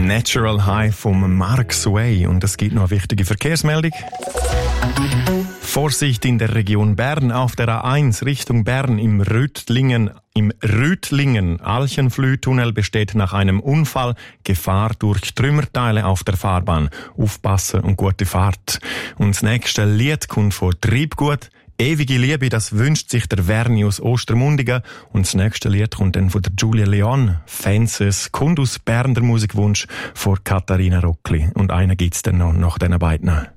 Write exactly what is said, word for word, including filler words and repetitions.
Natural High vom Mark Sway. Und es gibt noch eine wichtige Verkehrsmeldung. Vorsicht in der Region Bern auf der A eins Richtung Bern im Rüttlingen. Im Rüttlingen-Alchenflüh-Tunnel besteht nach einem Unfall Gefahr durch Trümmerteile auf der Fahrbahn. Aufpassen und gute Fahrt. Und das nächste Lied kommt von Treibgut. Ewige Liebe, das wünscht sich der Verni aus Ostermundigen. Und das nächste Lied kommt dann von der Julia Leon. Fences, kommt aus Bern der Musikwunsch von Katharina Rockli. Und einen gibt's dann noch nach diesen beiden.